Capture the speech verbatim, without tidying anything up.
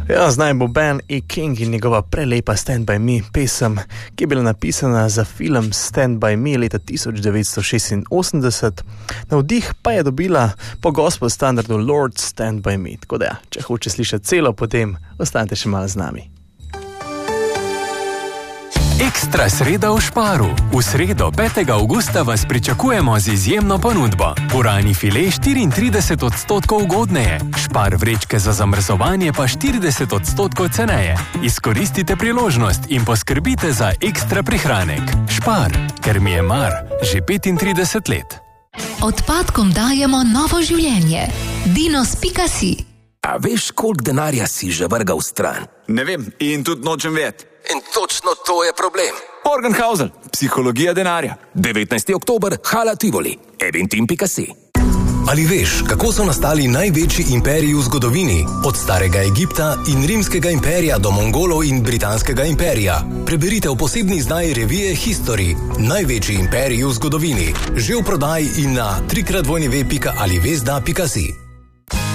Ja, zdaj bo Ben E. King in njegova prelepa Stand By Me pesem, ki je bila napisana za film Stand By Me leta tisoč devetsto šestinosemdeset. Navdih pa je dobila po gospel standardu Lord Stand By Me. Tako da ja, če hoče slišati celo, potem ostanite še malo z nami. Ekstra sreda v Šparu. V sredo petega avgusta vas pričakujemo z izjemno ponudbo. Puranji file štiriintrideset odstotkov ugodneje, Špar vrečke za zamrzovanje pa štirideset odstotkov ceneje. Izkoristite priložnost in poskrbite za ekstra prihranek. Špar, ker mi je mar, že petintrideset let. Odpadkom dajemo novo življenje. Dinos pika si. A veš, koliko denarja si že vrgal v stran? Ne vem, in tudi nočem vedeti. In točno to je problem. Morgenhausen, psihologija denarja. devetnajsti oktober, Hala Tivoli, eventim pika si. Ali veš, kako so nastali največji imperiji v zgodovini? Od starega Egipta in rimskega imperija do Mongolov in britanskega imperija. Preberite v posebni izdaji revije History. Največji imperiji v zgodovini. Že v prodaji in na trikrat dvojni ve pika ali vezda pika si.